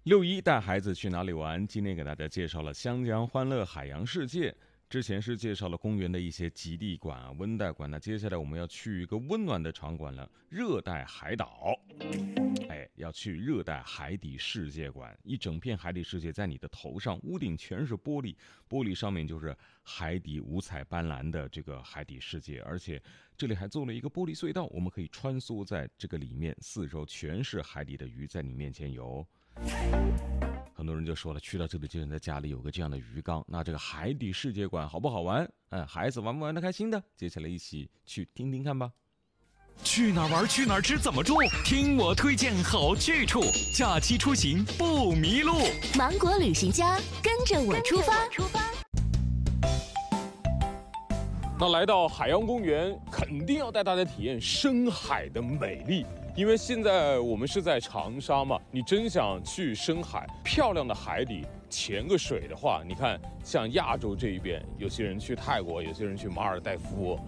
6·1带孩子去哪里玩？今天给大家介绍了湘江欢乐海洋世界。之前是介绍了公园的一些极地馆啊、温带馆，那接下来我们要去一个温暖的场馆了——热带海岛。要去热带海底世界馆，一整片海底世界在你的头上，屋顶全是玻璃，玻璃上面就是海底五彩斑斓的这个海底世界，而且这里还做了一个玻璃隧道，我们可以穿梭在这个里面，四周全是海底的鱼在你面前游。很多人就说了，去到这里就像在家里有个这样的鱼缸，那这个海底世界馆好不好玩？孩子玩不玩得开心的？接下来一起去听听看吧。 去哪儿玩，去哪儿吃，怎么住？听我推荐好去处，假期出行不迷路。 芒果旅行家，跟着我出发。 那来到海洋公园，肯定要带大家体验深海的美丽。因为现在我们是在长沙嘛，你真想去深海漂亮的海底潜个水的话，你看像亚洲这一边，有些人去泰国，有些人去马尔代夫，